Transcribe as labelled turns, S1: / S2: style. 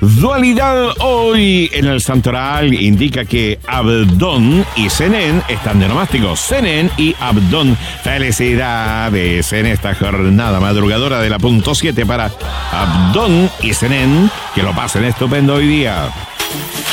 S1: Dualidad hoy en el santoral indica que Abdón y Senen están de nomásticos. Senen y Abdón. Felicidades en esta jornada madrugadora de la punto 7 para Abdón y Senen. Que lo pasen estupendo hoy día.